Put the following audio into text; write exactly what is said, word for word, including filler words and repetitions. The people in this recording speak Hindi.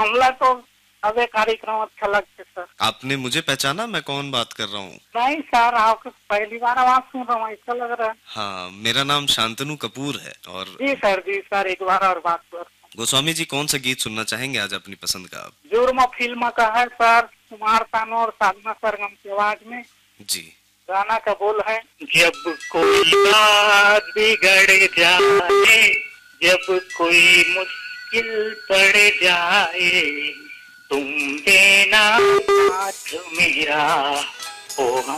हमला तो अबे कार्यक्रम अच्छा लगते सर। आपने मुझे पहचाना? मैं कौन बात कर रहा हूँ? नहीं सर, आपको पहली बार आवाज सुन रहा हूँ, ऐसा लग रहा है। हाँ, मेरा नाम शांतनु कपूर है। और जी सर, जी सर, एक बार और बात कर। गोस्वामी जी, कौन सा गीत सुनना चाहेंगे आज अपनी पसंद का आप? जुर्म फिल्म का है सर, कुमार सानू और साधना सरगम की आवाज में। जी। गाना का बोल है, जब कोई बात बिगड़ जाए, जब कोई मुश्किल पड़ जाए, तुम देना साथ मेरा, ओ